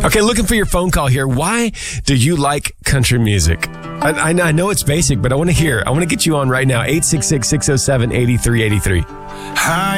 Okay, looking for your phone call here. Why do you like country music? I know it's basic, but I want to hear. I want to get you on right now. 866-607-8383. Hi.